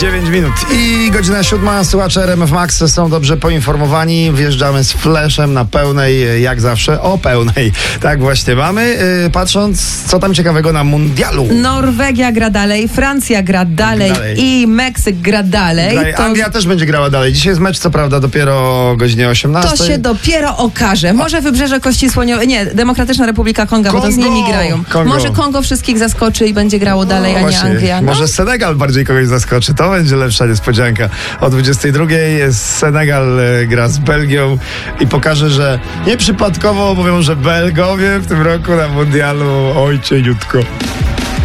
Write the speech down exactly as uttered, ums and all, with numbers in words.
dziewięć minut i godzina siódma. Słuchacze R M F Max są dobrze poinformowani. Wjeżdżamy z fleszem na pełnej, jak zawsze, o pełnej. Tak właśnie mamy. Yy, patrząc, co tam ciekawego na mundialu. Norwegia gra dalej, Francja gra dalej, dalej. i Meksyk gra dalej. Dalej. To... Anglia też będzie grała dalej. Dzisiaj jest mecz, co prawda, dopiero o godzinie osiemnastej. To się dopiero okaże. Może Wybrzeże Kości Słoniowej, nie, Demokratyczna Republika Konga, Kongo! bo to z nimi grają. Kongo. Może Kongo wszystkich zaskoczy i będzie grało dalej, No a nie właśnie. Anglia. No. Może Senegal bardziej kogoś zaskoczy. To będzie lepsza niespodzianka. O dwudziestej drugiej jest Senegal e, gra z Belgią i pokaże, że nieprzypadkowo mówią, że Belgowie w tym roku na mundialu oj cieniutko.